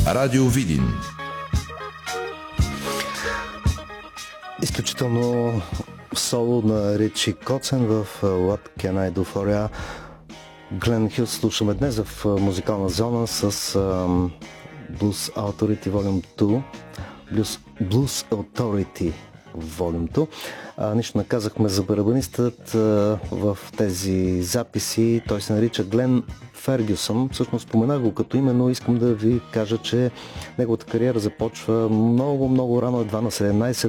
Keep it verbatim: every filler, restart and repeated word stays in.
Радио Видин. Изключително соло на Ричи Коцен в What Can I Do For You. Глен Хюз слушаме днес в музикална зона с um, Blues Authority Volume two. Blues, Blues Authority Volume two. А, нищо не казахме за барабанистът а, в тези записи. Той се нарича Глен Фергюсън. Всъщност споменах го като име, но искам да ви кажа, че неговата кариера започва много, много рано, едва на седемнайсет